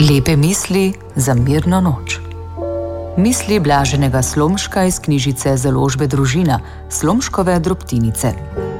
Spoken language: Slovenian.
Lepe misli za mirno noč. Misli Blaženega Slomška iz knjižice Založbe Družina, Slomškove drobtinice.